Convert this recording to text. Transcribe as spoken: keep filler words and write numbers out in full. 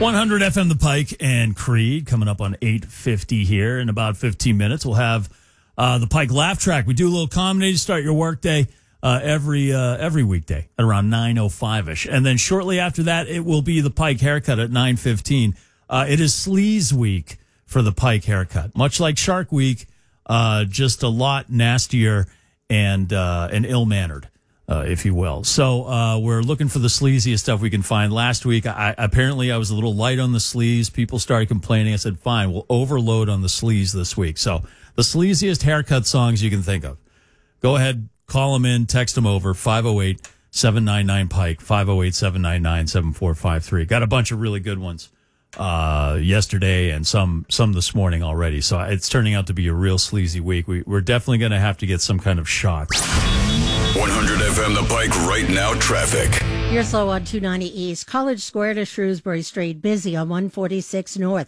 one hundred F M The Pike and Creed coming up on eight fifty here. In about fifteen minutes, we'll have uh, the Pike Laugh Track. We do a little comedy to start your workday uh, every uh, every weekday at around nine oh five-ish. And then shortly after that, it will be the Pike Haircut at nine fifteen. Uh, it is Sleaze Week for the Pike Haircut. Much like Shark Week, uh, just a lot nastier and, uh, and ill-mannered. Uh, if you will. So uh, we're looking for the sleaziest stuff we can find. Last week, I, apparently I was a little light on the sleaze. People started complaining. I said, fine, we'll overload on the sleaze this week. So the sleaziest haircut songs you can think of. Go ahead, call them in, text them over, five oh eight, seven nine nine, Pike, five oh eight, seven nine nine, seven four five three. Got a bunch of really good ones uh, yesterday and some some this morning already. So it's turning out to be a real sleazy week. We, we're definitely going to have to get some kind of shots. one hundred F M The Pike right now traffic. You're slow on two ninety East. College Square to Shrewsbury Street. Busy on one forty-six North.